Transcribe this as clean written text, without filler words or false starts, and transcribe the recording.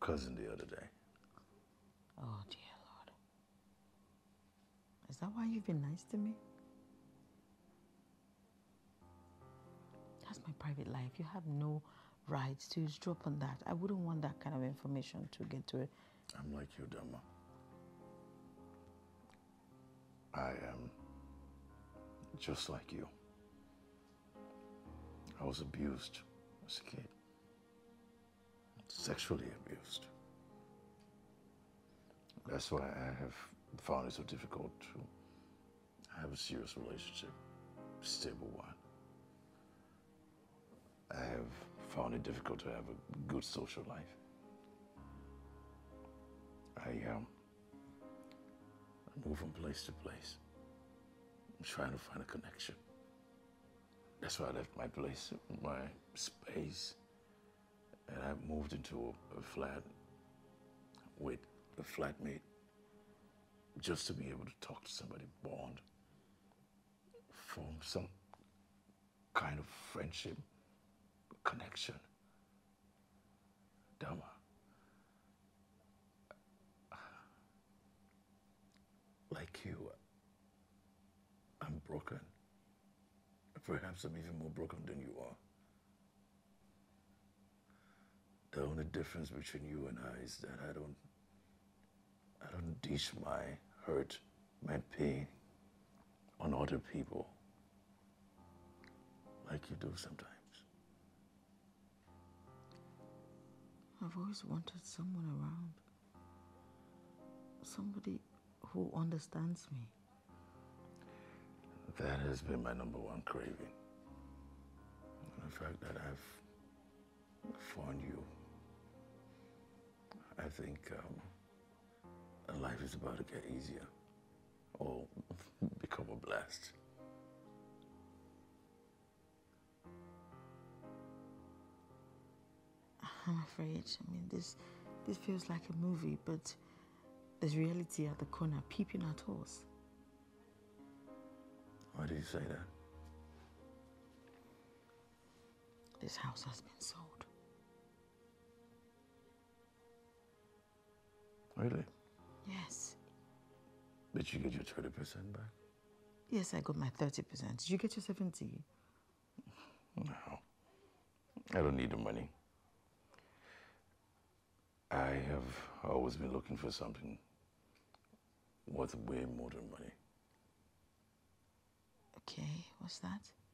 cousin the other day. Oh, dear Lord. Is that why you've been nice to me? That's my private life. You have no right to drop on that. I wouldn't want that kind of information to get to it. I'm like you, Dama. I am just like you. I was abused as a kid. Sexually abused. That's why I have found it so difficult to have a serious relationship, stable one. I have found it difficult to have a good social life. I move from place to place. I'm trying to find a connection. That's why I left my place, my space, and I moved into a flat with a flatmate just to be able to talk to somebody, bond, form some kind of friendship, connection. Dama, like you, I'm broken. Perhaps I'm even more broken than you are. The only difference between you and I is that I don't dish my hurt, my pain on other people like you do sometimes. I've always wanted someone around. Somebody who understands me. That has been my number one craving. And the fact that I've found you, I think life is about to get easier or become a blast. I'm afraid. I mean, this feels like a movie, but there's reality at the corner peeping at us. Why do you say that? This house has been sold. Really? Yes. Did you get your 30% back? Yes, I got my 30%. Did you get your 70? No. I don't need the money. I have always been looking for something worth way more than money. Okay, what's that?